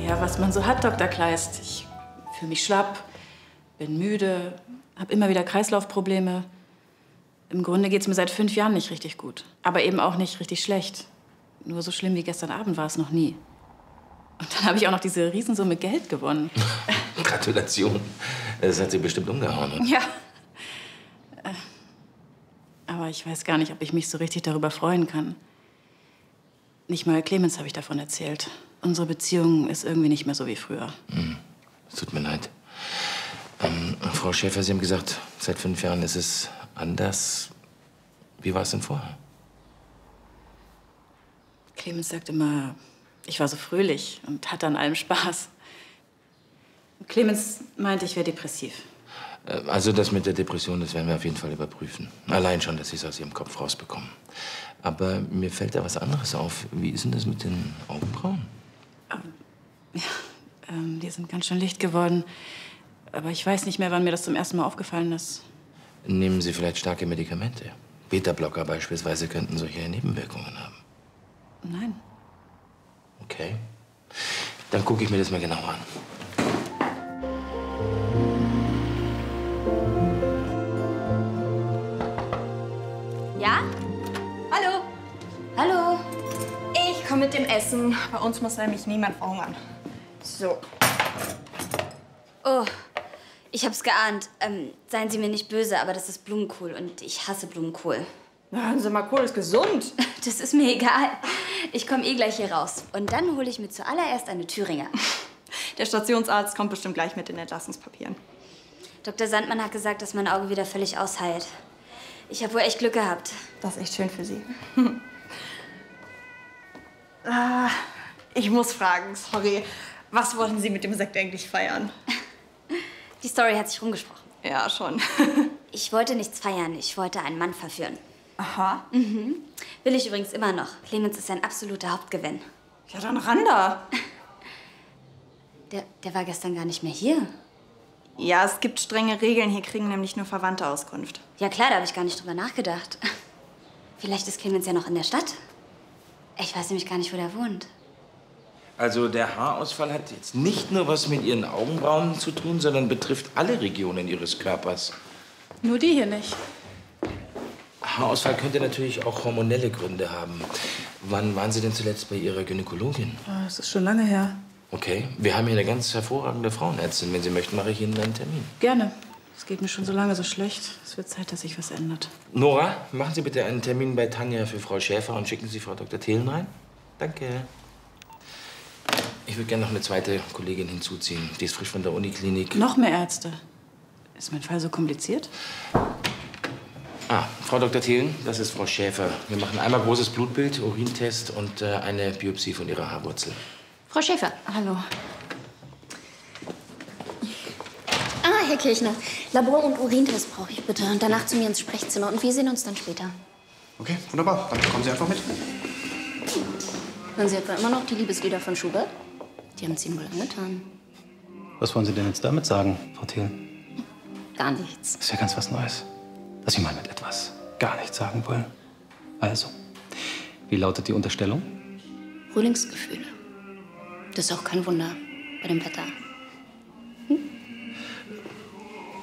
Ja, was man so hat, Dr. Kleist. Ich fühle mich schlapp, bin müde, habe immer wieder Kreislaufprobleme. Im Grunde geht's mir seit 5 Jahren nicht richtig gut. Aber eben auch nicht richtig schlecht. Nur so schlimm wie gestern Abend war es noch nie. Und dann habe ich auch noch diese Riesensumme Geld gewonnen. Gratulation. Das hat Sie bestimmt umgehauen. Oder? Ja. Aber ich weiß gar nicht, ob ich mich so richtig darüber freuen kann. Nicht mal Clemens habe ich davon erzählt. Unsere Beziehung ist irgendwie nicht mehr so wie früher. Es tut mir leid. Frau Schäfer, Sie haben gesagt, seit 5 Jahren ist es anders. Wie war es denn vorher? Clemens sagt immer, ich war so fröhlich und hatte an allem Spaß. Clemens meinte, ich wäre depressiv. Also das mit der Depression, das werden wir auf jeden Fall überprüfen. Allein schon, dass Sie es aus Ihrem Kopf rausbekommen. Aber mir fällt da was anderes auf. Wie ist denn das mit den Augenbrauen? Ja, die sind ganz schön licht geworden. Aber ich weiß nicht mehr, wann mir das zum ersten Mal aufgefallen ist. Nehmen Sie vielleicht starke Medikamente? Beta-Blocker beispielsweise könnten solche Nebenwirkungen haben. Nein. Okay. Dann gucke ich mir das mal genauer an. Ja? Hallo? Hallo? Ich komme mit dem Essen. Bei uns muss nämlich niemand verhungern. So. Oh, ich hab's geahnt. Seien Sie mir nicht böse, aber das ist Blumenkohl und ich hasse Blumenkohl. Na, hören Sie mal, Kohl ist gesund. Das ist mir egal. Ich komme eh gleich hier raus. Und dann hole ich mir zuallererst eine Thüringer. Der Stationsarzt kommt bestimmt gleich mit den Entlassungspapieren. Dr. Sandmann hat gesagt, dass mein Auge wieder völlig ausheilt. Ich habe wohl echt Glück gehabt. Das ist echt schön für Sie. Ich muss fragen, sorry. Was wollten Sie mit dem Sekt eigentlich feiern? Die Story hat sich rumgesprochen. Ja, schon. Ich wollte nichts feiern. Ich wollte einen Mann verführen. Aha. Mhm. Will ich übrigens immer noch. Clemens ist ein absoluter Hauptgewinn. Ja, dann ran da. Der war gestern gar nicht mehr hier. Ja, es gibt strenge Regeln. Hier kriegen nämlich nur Verwandte Auskunft. Ja klar, da habe ich gar nicht drüber nachgedacht. Vielleicht ist Clemens ja noch in der Stadt. Ich weiß nämlich gar nicht, wo der wohnt. Also der Haarausfall hat jetzt nicht nur was mit Ihren Augenbrauen zu tun, sondern betrifft alle Regionen Ihres Körpers. Nur die hier nicht. Haarausfall könnte natürlich auch hormonelle Gründe haben. Wann waren Sie denn zuletzt bei Ihrer Gynäkologin? Das ist schon lange her. Okay, wir haben hier eine ganz hervorragende Frauenärztin. Wenn Sie möchten, mache ich Ihnen einen Termin. Gerne. Es geht mir schon so lange so schlecht. Es wird Zeit, dass sich was ändert. Nora, machen Sie bitte einen Termin bei Tanja für Frau Schäfer und schicken Sie Frau Dr. Thelen rein. Danke. Ich würde gerne noch eine zweite Kollegin hinzuziehen. Die ist frisch von der Uniklinik. Noch mehr Ärzte. Ist mein Fall so kompliziert? Frau Dr. Thelen, das ist Frau Schäfer. Wir machen einmal großes Blutbild, Urintest und eine Biopsie von Ihrer Haarwurzel. Frau Schäfer. Hallo. Herr Kirchner, Labor- und Urintest brauche ich bitte. Und danach zu mir ins Sprechzimmer. Und wir sehen uns dann später. Okay, wunderbar. Dann kommen Sie einfach mit. Hören Sie etwa immer noch die Liebeslieder von Schubert? Die haben es Ihnen wohl angetan. Was wollen Sie denn jetzt damit sagen, Frau Thiel? Gar nichts. Das ist ja ganz was Neues. Dass Sie mal mit etwas gar nichts sagen wollen. Also, wie lautet die Unterstellung? Frühlingsgefühle. Das ist auch kein Wunder bei dem Wetter.